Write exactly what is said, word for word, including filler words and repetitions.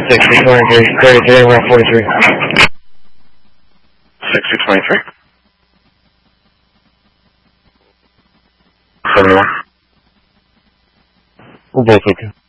sixty twenty-three, thirty-three, around forty-three. sixty twenty-three. seventy-one. We're both okay.